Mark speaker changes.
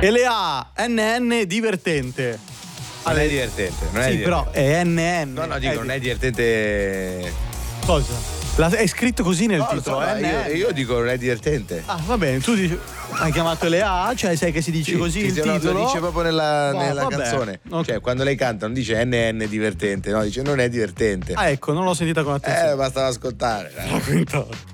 Speaker 1: E le A, NN divertente.
Speaker 2: Non è divertente, non è
Speaker 1: Sì,
Speaker 2: divertente.
Speaker 1: però è NN.
Speaker 2: No, dico, non è divertente.
Speaker 1: Cosa? È scritto così nel
Speaker 2: No, lo
Speaker 1: titolo,
Speaker 2: so, ma
Speaker 1: NN.
Speaker 2: io dico non è divertente.
Speaker 1: Ah, va bene, tu dici, hai chiamato le A, cioè sai che si dice così il
Speaker 2: no,
Speaker 1: titolo?
Speaker 2: lo dice proprio nella
Speaker 1: vabbè.
Speaker 2: canzone.
Speaker 1: Ok.
Speaker 2: Cioè, quando lei canta non dice NN divertente, no, dice non è divertente.
Speaker 1: Ah, ecco, non l'ho sentita con attenzione.
Speaker 2: Bastava ascoltare.
Speaker 1: La quinta.